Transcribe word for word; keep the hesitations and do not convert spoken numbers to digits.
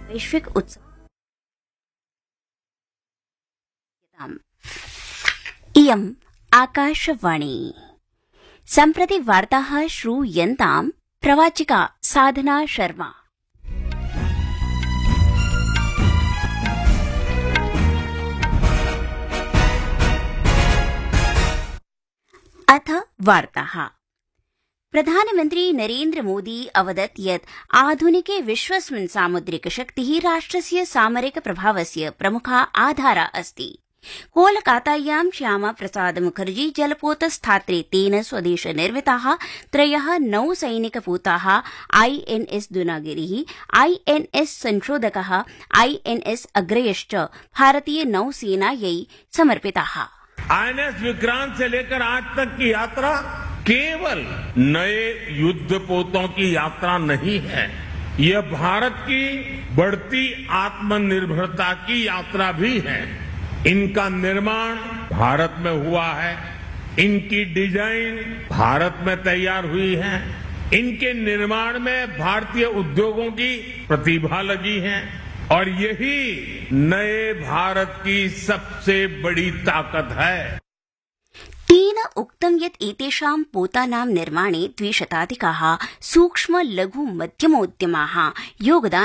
वैश्विक उत्सव इयम् आकाशवाणी सम्प्रति वार्ताः श्रूयन्ताम् प्रवाचिका साधना शर्मा। अथ वार्ताः। प्रधानमन्त्री नरेन्द्र मोदी अवदत् यत् आधुनिके विश्वस्मिन् सामुद्रिक शक्तिः राष्ट्रस्य सामरिक प्रभावस्य प्रमुखा आधारा अस्ति। कोलकातायां श्यामा प्रसाद मुखर्जी जलपोतस्थात्रे तेन स्वदेश निर्मिताः त्रयः नौसैनिकपोताः आईएनएस दुनागिरिः, आईएनएस संशोधकः, आईएनएस अग्रयश्च भारतीय नौसेनायै समर्पिताः। आईएनएस विक्रांत से लेकर आज तक की यात्रा केवल नए युद्धपोतों की यात्रा नहीं है, यह भारत की बढ़ती आत्मनिर्भरता की यात्रा भी है। इनका निर्माण भारत में हुआ है, इनकी डिजाइन भारत में तैयार हुई है, इनके निर्माण में भारतीय उद्योगों की प्रतिभा लगी है और यही नए भारत की सबसे बड़ी ताकत है। तेन उक्तं यत् एतेषां पोतानां निर्माणे द्विशताधिकाः सूक्ष्म लघु मध्यमोद्यमाः योगदानं